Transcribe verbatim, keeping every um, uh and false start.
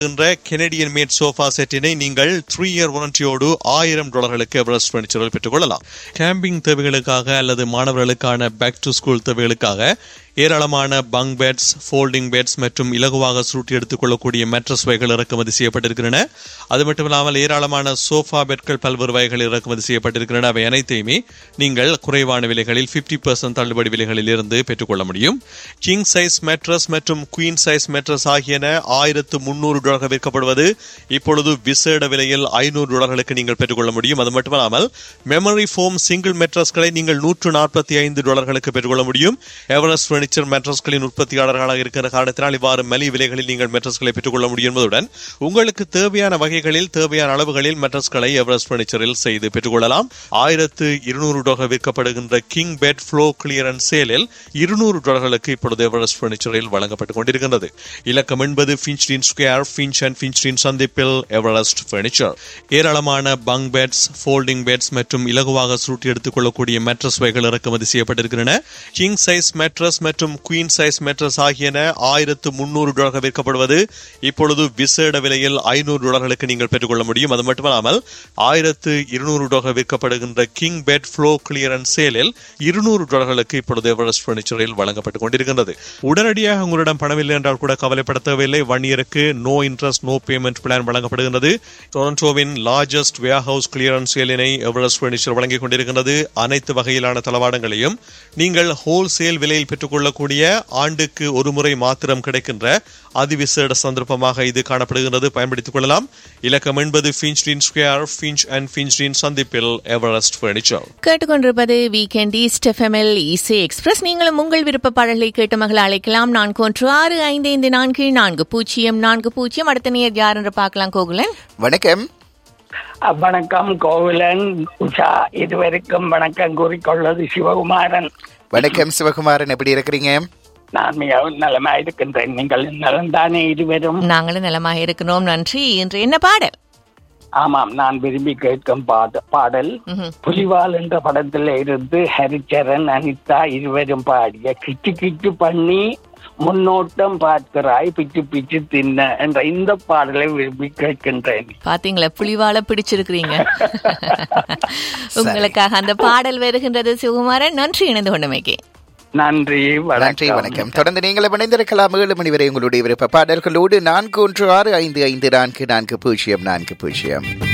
Canadian mat sofa செட்டினை நீங்கள் three year வாரண்டியோடு ஆயிரம் டாலர்களுக்கு எவரெஸ்ட் பர்னிச்சரில் பெற்றுக் கொள்ளலாம். கேம்பிங் தேவைகளுக்காக அல்லது மாணவர்களுக்கான பேக் டு ஸ்கூல் தேவைகளுக்காக ஏராளமான பங்க் பெட்ஸ், ஃபோல்டிங் பெட்ஸ் மற்றும் இலகுவாக சுருட்டி எடுத்துக் கொள்ளக்கூடிய மேட்ரஸ் வகைகள் இறக்குமதி செய்யப்பட்டிருக்கின்றன. அது மட்டுமில்லாமல் ஏராளமான சோஃபா பெட்கள் பல்வேறு வகைகள் இறக்குமதி செய்யப்பட்டிருக்கின்றன. அவை அனைத்தையுமே நீங்கள் குறைவான விலைகளில் பிப்டி பெர்சென்ட் தள்ளுபடி விலைகளில் இருந்து பெற்றுக்கொள்ள முடியும். கிங் சைஸ் மேட்ரஸ் மற்றும் குவீன் சைஸ் மேட்ரஸ் ஆகியன ஆயிரத்து முன்னூறு டாலர்கள் விற்கப்படுவது இப்பொழுது விசேட விலையில் ஐநூறு டாலர்களுக்கு நீங்கள் பெற்றுக்கொள்ள முடியும். அது மட்டுமல்லாமல் மெமரி ஃபோம் சிங்கிள் மேட்ரஸ்களை நீங்கள் நூற்று நாற்பத்தி ஐந்து டாலர்களுக்கு பெற்றுக்கொள்ள முடியும். எவரெஸ்ட் பர்னிச்சர் மேட்ரஸ்களின் உற்பத்தியாளர்களாக இருக்கிற காரணத்தினால் இவ்வாறு மலிவு விலைகளில் நீங்கள் மேட்ரஸ்களை பெற்றுக்கொள்ள முடியும் என்பதுடன் உங்களுக்கு தேவையான வகைகளில் தேவையான அளவுகளில் மேட்ரஸ்களை எவரெஸ்ட் பர்னிச்சரில் செய்து பெற்றுக்கொள்ளலாம். ஆயிரத்து இருநூறு dollar விற்கப்படுகின்ற king bed flow clearance சேலில் இருநூறு டாலர்களுக்கு இப்பொழுது எவரெஸ்ட் பர்னிச்சரில் வழங்கப்பட்டுக் கொண்டிருக்கின்றது. இலக்கம் என்பது ஃபின்ச்டின் ஸ்கொயர், ஃபின்ச் அண்ட் ஃபின்ச்டின் சந்திப்பில் எவரெஸ்ட் பர்னிச்சர். ஏராளமான பங்க் பெட்ஸ், ஃபோல்டிங் பெட்ஸ் மற்றும் இலகுவாக சுருட்டி எடுத்துக் கொள்ளக்கூடிய மேட்ரஸ் வகைகள் இறக்குமதி செய்யப்பட்டிருக்கின்றன. கிங் சைஸ் மேட்ரஸ் மற்றும் குவீன் சைஸ் மேட்ரஸ் ஆகியன ஆயிரத்து முன்னூறு டாலர்கள் விற்கப்படுவது இப்பொழுது விசேட விலையில் ஐநூறு டாலர்களுக்கு நீங்கள் பெற்றுக்கொள்ள முடியும். அது மட்டுமல்லாமல் ஆயிரத்து இருநூறு டாலர்கள் விற்கப்படுகின்ற கிங் பெட் ஃப்ளோ கிளியரன்ஸ் சேலில் இருநூறு டாலர்களுக்கு இப்பொழுது எவரெஸ்ட் பர்னிச்சரில் வழங்கப்பட்டுக் கொண்டிருக்கின்றது. உடனடியாக உங்களிடம் பணமில்லை என்றால் கூட கவலைப்பட தேவையில்லை. ஒன் இயருக்கு no interest no payment plan வழங்கப்படுகின்றது. டொரண்டோவின் largest warehouse clearance சேலினை Everest furniture வழங்கிக் கொண்டிருக்கின்றது. அனைத்து வகையிலான தளவாடங்களையும் நீங்கள் ஹோல்சேல் விலையில் பெற்றுக்கொள்ளக்கூடிய ஆண்டுக்கு ஒரு முறை மாத்திரம் கிடைக்கின்ற அதிவிசேட சந்தர்ப்பமாக இது காணப்படுகிறது. பயன்படுத்திக் கொள்ளலாம். இலக்கம் என்பது ஃபின்ச்டின் ஸ்கொயர், ஃபின்ச் அண்ட் ஃபின்ச்டின் சந்திப்பில் எவரெஸ்ட் பர்னிச்சர். கேட்டுக்கொண்டிருப்பது வீக்கெண்ட் ஈஸ்ட் எஃப்எம்எல் இசை எக்ஸ்பிரஸ். நீங்களும் உங்கள் விருப்ப பாடல்களை கேட்டு மகள் அழைக்கலாம். நான்கு ஒன்று ஆறு ஐந்து ஐந்து நான்கு நான்கு பூஜ்ஜியம் நான்கு பூஜ்ஜியம். அடுத்த நேர் யார் என்று பார்க்கலாம். கோகுலன் வணக்கம். வணக்கம் கோகுலன், உஷா இதுவரைக்கும் வணக்கம் கூறிக்கொள்வது சிவகுமாரன். வணக்கம் சிவகுமாரன், எப்படி இருக்கிறீங்க? நான் மிகவும் நலமாக இருக்கின்றேன். நீங்கள் நலந்தானே இருவரும்? நாங்களும் நலமாக இருக்கிறோம், நன்றி. இன்று என்ன பாடல்? ஆமாம், நான் விரும்பி கேட்கும் பாடல் புலிவால் என்ற படத்தில் இருந்து ஹரிச்சரன், அனிதா இருவரும் பாடிய கிச்சு கிச்சு பண்ணி முன்னோட்டம் பார்க்கிறாய் பிச்சு பிச்சு தின்ன என்ற இந்த பாடலை விரும்பி கேட்கின்றேன். பாத்தீங்களா, புலிவால பிடிச்சிருக்கிறீங்க. உங்களுக்காக அந்த பாடல் வருகின்றது சிவகுமாரன். நன்றி இணைந்து கொண்டமைக்கு. நன்றி, நன்றி, வணக்கம். தொடர்ந்து நீங்களும் இணைந்திருக்கலாம் ஏழு மணி வரை உங்களுடைய விருப்ப பாடல்களோடு. நான்கு ஒன்று ஆறு ஐந்து ஐந்து நான்கு நான்கு பூஜ்ஜியம் நான்கு பூஜ்ஜியம்.